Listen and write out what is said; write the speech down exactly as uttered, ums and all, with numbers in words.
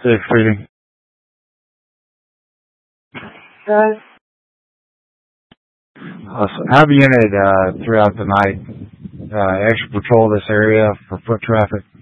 Safe reading. Guys? Awesome. Have a unit uh, throughout the night uh, extra patrol this area for foot traffic.